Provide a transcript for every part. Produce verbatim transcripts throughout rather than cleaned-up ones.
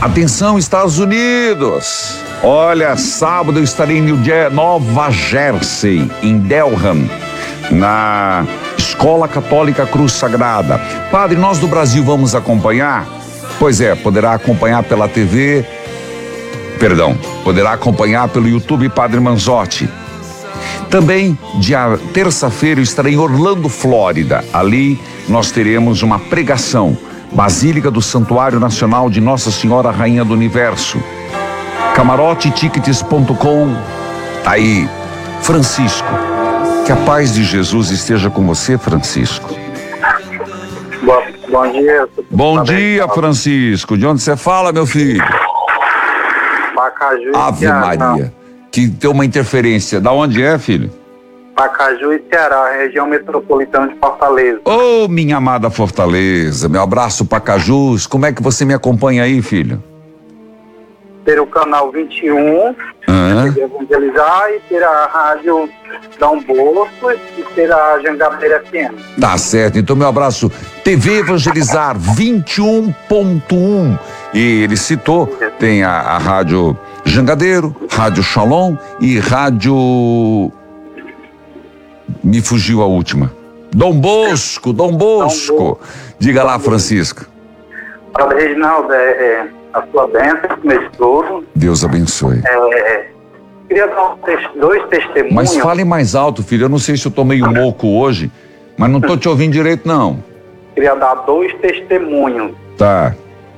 Atenção, Estados Unidos. Olha, sábado eu estarei em New Jer- Nova Jersey, em Delham, na Escola Católica Cruz Sagrada. Padre, nós do Brasil vamos acompanhar? Pois é, poderá acompanhar pela T V, perdão, poderá acompanhar pelo YouTube Padre Manzotti. Também, dia terça-feira, eu estarei em Orlando, Flórida. Ali nós teremos uma pregação, Basílica do Santuário Nacional de Nossa Senhora Rainha do Universo. camarote tickets ponto com. Aí, Francisco, que a paz de Jesus esteja com você, Francisco. Bom, bom dia. Bom dia, Francisco. De onde você fala, meu filho? Pacaju e Ave Ceará. Maria. Que tem uma interferência. Da onde é, filho? Pacaju e Ceará, região metropolitana de Fortaleza. Ô, minha amada Fortaleza, meu abraço, Pacajus. Como é que você me acompanha aí, filho? Pelo canal vinte e um, Hã? de Evangelizar, e pela rádio Dom Bosco e pela Jangabeira F M. Tá certo, então meu abraço, T V Evangelizar vinte e um ponto um. E ele citou, tem a, a rádio Jangadeiro, rádio Shalom e rádio... Me fugiu a última. Dom Bosco, Dom Bosco. Dom Bosco. Diga lá, Francisco. Padre Reginaldo, é, é, a sua bênção, meu esposo. Deus abençoe. É, queria dar um tes- dois testemunhos. Mas fale mais alto, filho. Eu não sei se eu tô meio louco hoje, mas não tô te ouvindo direito, não. Queria dar dois testemunhos. Tá.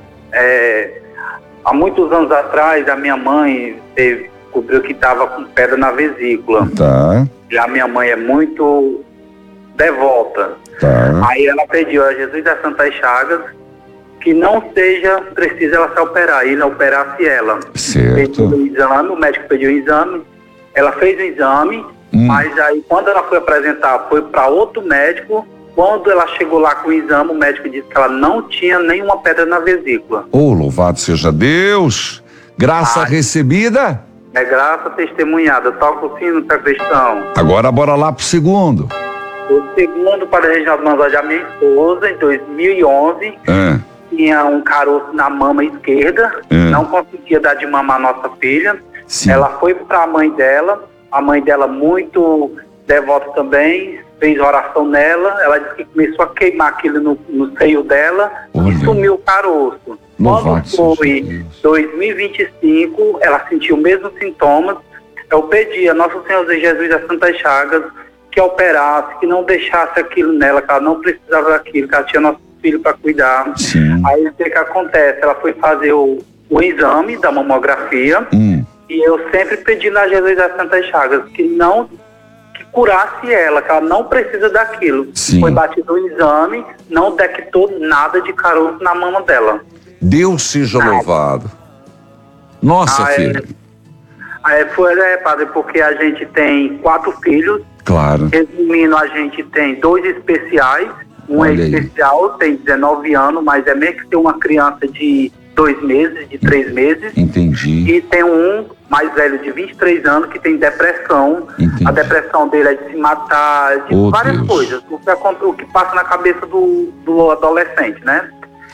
É, há muitos anos atrás, a minha mãe teve, descobriu que estava com pedra na vesícula. Tá. E a minha mãe é muito devota. Tá. Aí ela pediu a Jesus das Santas Chagas que não seja preciso ela se operar, ele operasse ela. Certo. Pediu o exame, o médico pediu o exame, ela fez o exame, Hum. mas aí quando ela foi apresentar, foi para outro médico. Quando ela chegou lá com o exame, o médico disse que ela não tinha nenhuma pedra na vesícula. Oh, louvado seja Deus. Graça Ai. recebida. É graça testemunhada, toca o sino, tá cristão. Agora bora lá pro segundo. O segundo, para Reginaldo Manzotti, a minha esposa, em dois mil e onze, Ah, tinha um caroço na mama esquerda, É. não conseguia dar de mamar a nossa filha. sim. Ela foi para a mãe dela, a mãe dela muito devota também, fez oração nela, ela disse que começou a queimar aquilo no, no seio dela. Olha. E sumiu o caroço. Louvado Quando seja foi Deus. dois mil e vinte e cinco, ela sentiu os mesmos sintomas. Eu pedi a Nosso Senhor Jesus das Santas Chagas que operasse, que não deixasse aquilo nela, que ela não precisava daquilo, que ela tinha nosso filho para cuidar. Sim. Aí o que que acontece? Ela foi fazer o, o exame da mamografia Hum. e eu sempre pedi na Jesus das Santas Chagas que não que curasse ela, que ela não precisa daquilo. Sim. Foi batido o exame, não detectou nada de caroço na mama dela. Deus seja louvado. Nossa, Ah, é. filho. É, foi, é, padre, porque a gente tem quatro filhos. Claro. Resumindo, a gente tem dois especiais. Um Olha é aí. especial, tem dezenove anos, mas é meio que tem uma criança de dois meses, de três meses. Entendi. E tem um mais velho de vinte e três anos que tem depressão. Entendi. A depressão dele é de se matar, de Oh, várias Deus. coisas. O que, acon- o que passa na cabeça do, do adolescente, né?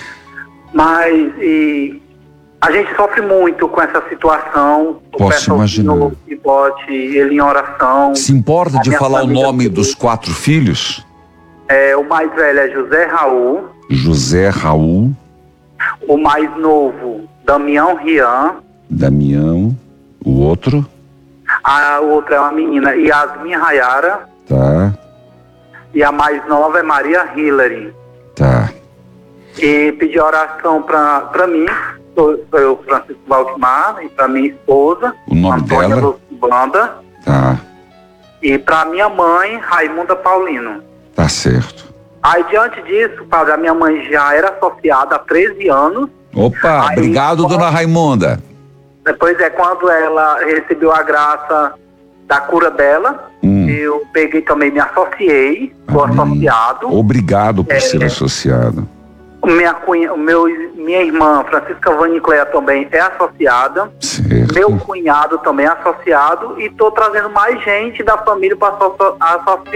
Mas e, a gente sofre muito com essa situação. Posso Peço ao imaginar. Senhor que bote ele em oração. Se importa A de minha falar o família nome toda. dos quatro filhos? É, o mais velho é José Raul. José Raul, O mais novo, Damião Rian. Damião, o outro, A outra é uma menina, Yasmin Rayara. tá, E a mais nova é Maria Hillary. tá. E pedi oração para mim, sou, sou eu, Francisco Valdemar, e para minha esposa, O nome Antônia dela? Lúcia Banda, Tá, e para minha mãe, Raimunda Paulino. tá certo. Aí, diante disso, padre, a minha mãe já era associada há treze anos. Opa, Aí, obrigado, quando- dona Raimunda. Depois é quando ela recebeu a graça da cura dela, Hum. eu peguei também, me associei, sou Amém. associado. Obrigado por É, ser é. associado. Minha, cunha, o meu, minha irmã, Francisca Vanicléa, também é associada. Certo. Meu cunhado também é associado. E estou trazendo mais gente da família para associar.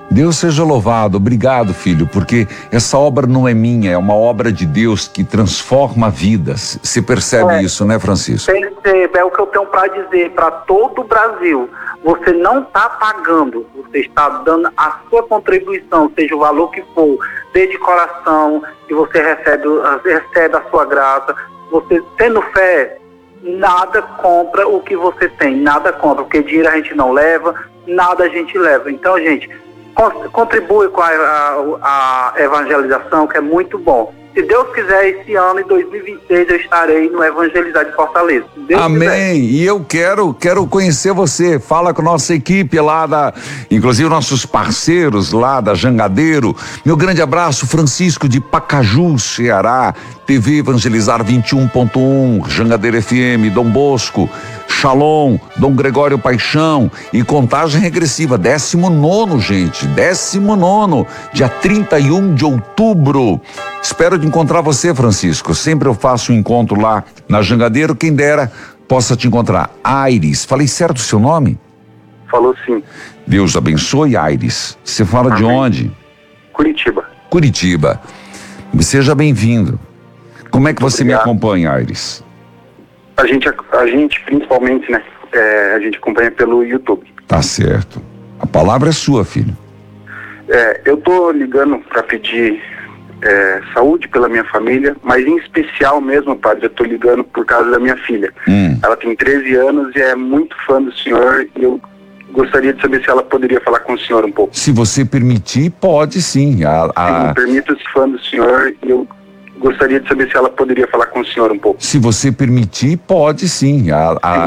Deus seja louvado, obrigado, filho, porque essa obra não é minha, é uma obra de Deus que transforma vidas. Você percebe É. isso, né, Francisco? Perceba, é o que eu tenho para dizer para todo o Brasil. Você não está pagando, você está dando a sua contribuição, seja o valor que for, dê de coração, que você recebe, recebe a sua graça. Você tendo fé, nada compra o que você tem, nada compra, porque dinheiro a gente não leva, nada a gente leva. Então, gente, contribui com a, a, a evangelização, que é muito bom. Se Deus quiser, esse ano, em dois mil e vinte e seis, eu estarei no Evangelizar de Fortaleza. Se Deus Amém. quiser. E eu quero, quero conhecer você. Fala com a nossa equipe lá da, inclusive nossos parceiros lá da Jangadeiro. Meu grande abraço, Francisco de Pacaju, Ceará. T V Evangelizar vinte e um ponto um, Jangadeiro F M, Dom Bosco, Shalom, Dom Gregório Paixão e contagem regressiva, décimo nono, gente, décimo nono, dia trinta e um de outubro. Espero de encontrar você, Francisco. Sempre eu faço um encontro lá na Jangadeiro, quem dera possa te encontrar. Aires, falei certo o seu nome? Falou sim. Deus abençoe, Aires. Você fala de Amém. onde? Curitiba. Curitiba. Seja bem-vindo. Como é que você Obrigado. me acompanha, Aires? A gente, a gente principalmente, né? É, a gente acompanha pelo YouTube. Tá certo. A palavra é sua, filho. É, eu tô ligando para pedir é, saúde pela minha família, mas em especial mesmo, padre, eu tô ligando por causa da minha filha. Hum. Ela tem treze anos e é muito fã do senhor e eu gostaria de saber se ela poderia falar com o senhor um pouco. Se você permitir, pode sim. A, a... Me permita esse fã do senhor e eu gostaria de saber se ela poderia falar com o senhor um pouco. Se você permitir, pode sim. A, a...